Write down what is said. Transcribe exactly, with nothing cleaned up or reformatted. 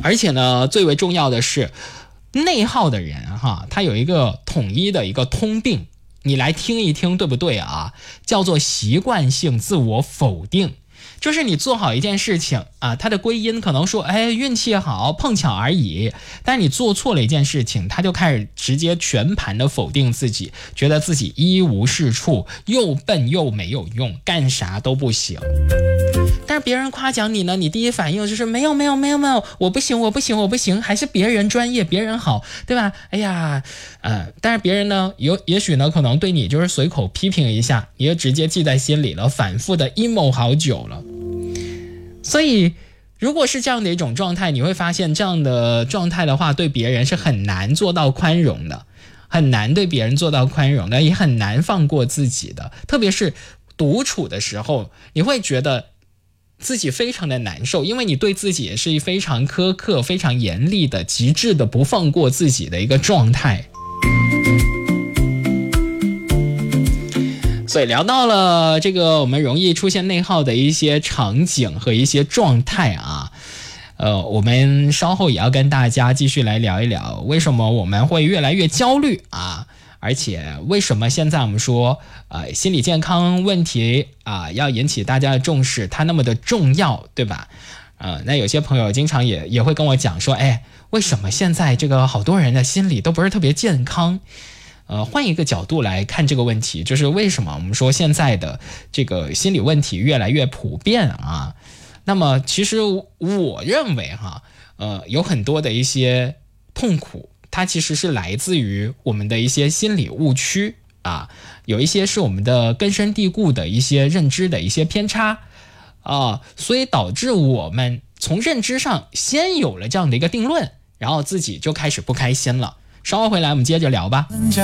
而且呢，最为重要的是，内耗的人哈，他有一个统一的一个通病，你来听一听，对不对啊？叫做习惯性自我否定。就是你做好一件事情啊，它的归因可能说，哎，运气好，碰巧而已。但你做错了一件事情，他就开始直接全盘的否定自己，觉得自己一无是处，又笨又没有用，干啥都不行。但是别人夸奖你呢，你第一反应就是没有没有没有没有，我不行我不行我不行，还是别人专业，别人好，对吧？哎呀，呃，但是别人呢，有也许呢，可能对你就是随口批评一下，你就直接记在心里了，反复的 emo 好久了。所以如果是这样的一种状态，你会发现这样的状态的话，对别人是很难做到宽容的，很难对别人做到宽容的，也很难放过自己的。特别是独处的时候，你会觉得自己非常的难受，因为你对自己也是非常苛刻、非常严厉的、极致的不放过自己的一个状态。所以聊到了这个我们容易出现内耗的一些场景和一些状态啊，呃，我们稍后也要跟大家继续来聊一聊，为什么我们会越来越焦虑啊？而且为什么现在我们说呃心理健康问题啊要引起大家的重视，它那么的重要，对吧？呃，那有些朋友经常也也会跟我讲说，哎，为什么现在这个好多人的心理都不是特别健康？呃，换一个角度来看这个问题，就是为什么我们说现在的这个心理问题越来越普遍啊？那么其实我认为哈，呃，有很多的一些痛苦，它其实是来自于我们的一些心理误区啊，有一些是我们的根深蒂固的一些认知的一些偏差啊，所以导致我们从认知上先有了这样的一个定论，然后自己就开始不开心了。稍后回来我们接着聊吧。